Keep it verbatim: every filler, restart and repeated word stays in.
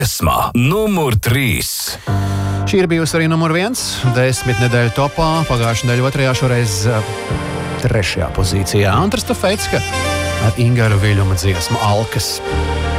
Esmā numur trīs. Šī ir bijusi arī numur viens, desmit nedēļu topā, pagājušā nedēļa otrajā, šoreiz trešajā pozīcijā. Antra Stafecka ar Ingaru Viļuma dziesmu Alkas.